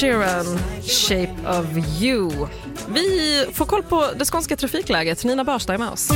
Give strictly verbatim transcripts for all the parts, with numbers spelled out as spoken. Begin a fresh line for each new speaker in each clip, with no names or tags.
Sheeran, Shape of You. Vi får koll på det skånska trafikläget. Nina Börstad är med oss.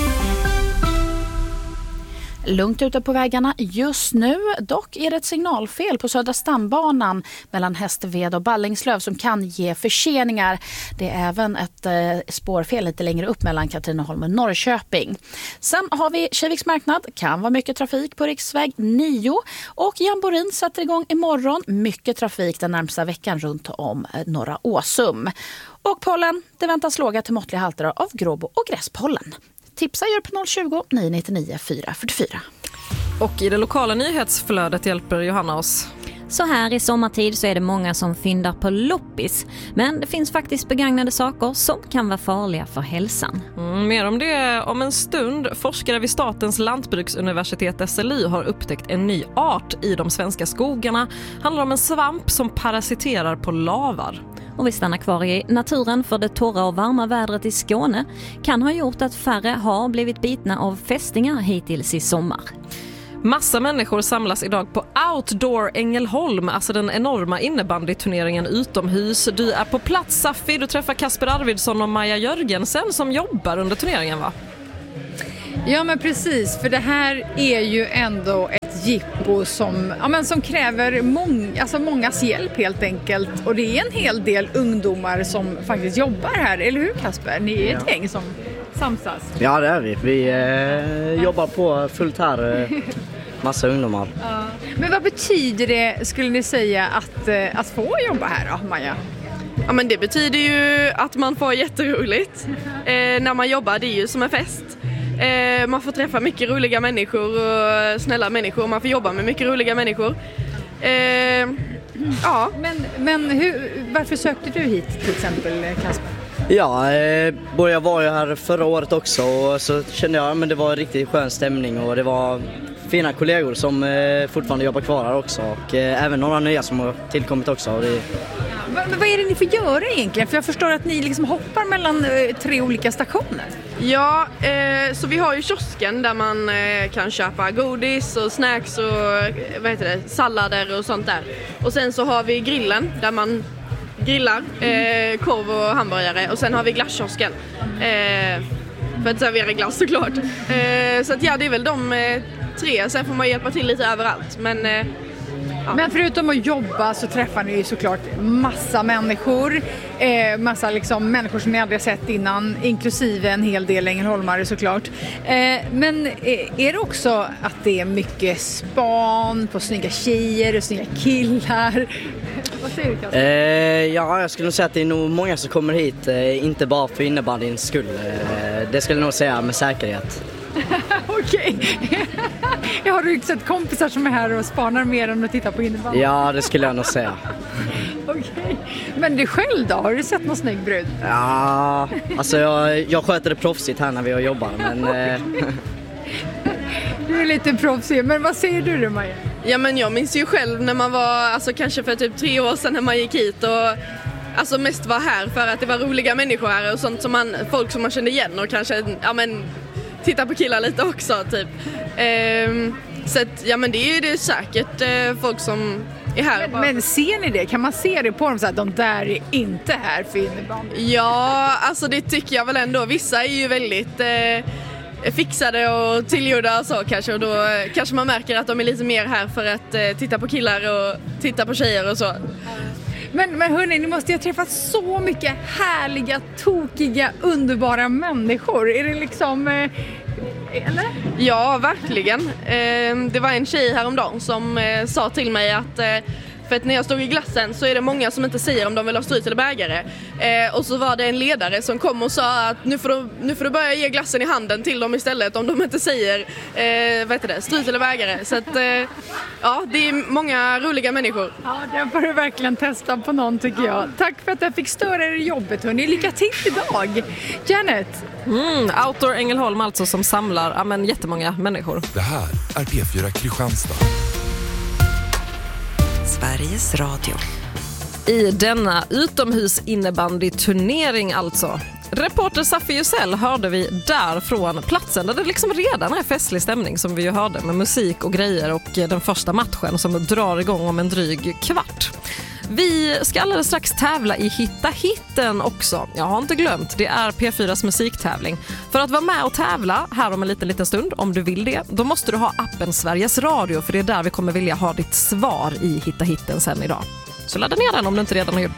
Lugnt ute på vägarna just nu. Dock är det ett signalfel på Södra stambanan mellan Hästved och Ballingslöv som kan ge förseningar. Det är även ett eh, spårfel lite längre upp mellan Katrineholm och Norrköping. Sen har vi Kiviks marknad. Kan vara mycket trafik på riksväg nio. Och Jan Borin sätter igång imorgon. Mycket trafik den närmsta veckan runt om eh, norra Åsum. Och pollen, det väntas låga till måttliga halter av gråbo och gräspollen. Tipsa gör på noll tjugo, nio nio nio, fyra fyra fyra.
Och i det lokala nyhetsflödet hjälper Johanna oss.
Så här i sommartid så är det många som fyndar på loppis. Men det finns faktiskt begagnade saker som kan vara farliga för hälsan.
Mm, mer om det om en stund. Forskare vid Statens lantbruksuniversitet S L U har upptäckt en ny art i de svenska skogarna. Handlar om en svamp som parasiterar på lavar.
Och vi stannar kvar i naturen för det torra och varma vädret i Skåne kan ha gjort att färre har blivit bitna av fästingar hittills i sommar.
Massa människor samlas idag på Outdoor Ängelholm, alltså den enorma innebandyturneringen utomhus. Du är på plats, Safi, du träffar Kasper Arvidsson och Maja Jörgensen som jobbar under turneringen, va?
Ja, men precis, för det här är ju ändå ett jippo som, ja, men som kräver mång, alltså mångas hjälp helt enkelt. Och det är en hel del ungdomar som faktiskt jobbar här, eller hur Kasper? Ni är ett ja. gäng som samsas.
Ja, det är vi. Vi eh, jobbar på fullt här, eh, massa ungdomar.
Ja. Men vad betyder det, skulle ni säga, att, eh, att få jobba här då, Maja?
Ja, men det betyder ju att man får jätteroligt eh, när man jobbar. Det är ju som en fest. Eh, man får träffa mycket roliga människor och snälla människor. Man får jobba med mycket roliga människor. Eh, ja.
Men, men hur, varför sökte du hit till exempel, Kasper?
Ja, eh, jag var ju här förra året också och så kände jag att ja, det var en riktigt skön stämning och det var fina kollegor som eh, fortfarande jobbar kvar här också och eh, även några nya som har tillkommit också. Och det...
Men vad är det ni får göra egentligen? För jag förstår att ni liksom hoppar mellan eh, tre olika stationer.
Ja, eh, så vi har ju kiosken där man eh, kan köpa godis och snacks och vad heter det, sallader och sånt där. Och sen så har vi grillen där man grillar eh, korv och hamburgare. Och sen har vi glasskiosken eh, för att servera glass såklart. Eh, så att ja, det är väl de eh, tre. Sen får man hjälpa till lite överallt. Men... Eh,
Ja. Men förutom att jobba så träffar ni ju såklart massa människor. Eh, massa liksom människor som ni aldrig har sett innan. Inklusive en hel del ängelholmare såklart. Eh, men eh, är det också att det är mycket span på snygga tjejer och snygga killar? Vad säger du, Kasper?
Eh, ja, jag skulle nog säga att det är nog många som kommer hit. Eh, inte bara för innebandyns skull. Eh, det skulle jag nog säga med säkerhet.
Okej. Jag har du sett kompisar som är här och spanar mer än att titta på innebandy?
Ja, det skulle jag nog säga.
Okej. Men du själv då? Har du sett någon snygg brud?
Ja, alltså jag, jag sköter det proffsigt här när vi jobbar, men... Eh...
Du är lite proffsig, men vad säger du då, Maja?
Ja, men jag minns ju själv när man var, alltså kanske för typ tre år sedan när man gick hit och alltså mest var här för att det var roliga människor här och sånt som man, folk som man kände igen och kanske, ja men... titta på killar lite också typ. Ehm, så att, ja men det är ju det är säkert eh, folk som är här.
Men, men ser ni det? Kan man se det på dem så att de där är inte här för innebandy?
Ja, alltså det tycker jag väl ändå. Vissa är ju väldigt eh, fixade och tillgjorda och så kanske. Och då eh, kanske man märker att de är lite mer här för att eh, titta på killar och titta på tjejer och så.
Men, men hörni, ni måste ju ha träffat så mycket härliga, tokiga, underbara människor. Är det liksom... Eh, eller?
Ja, verkligen. Eh, det var en tjej häromdagen som eh, sa till mig att... Eh, för att när jag stod i glassen så är det många som inte säger om de vill ha strut eller bägare. Eh, och så var det en ledare som kom och sa att nu får du, nu får du börja ge glassen i handen till dem istället om de inte säger eh, vad heter det, strut eller bägare. Så att, eh, ja, det är många roliga människor.
Ja, det får du verkligen testa på någon tycker jag. Tack för att jag fick störa er i jobbet, hörni. Lycka till idag. Janet?
Mm, Outdoor Ängelholm alltså som samlar ja, men jättemånga människor.
Det här är P fyra Kristianstad.
Sveriges Radio.
I denna utomhusinnebandyturnering alltså. Reporter Safi Jusell hörde vi där från platsen där det liksom redan är festlig stämning som vi ju hörde med musik och grejer och den första matchen som drar igång om en dryg kvart. Vi ska alldeles strax tävla i Hitta hitten också. Jag har inte glömt, det är P fyras musiktävling. För att vara med och tävla här om en liten, liten stund, om du vill det, då måste du ha appen Sveriges Radio, för det är där vi kommer vilja ha ditt svar i Hitta hitten sen idag. Så ladda ner den om du inte redan har gjort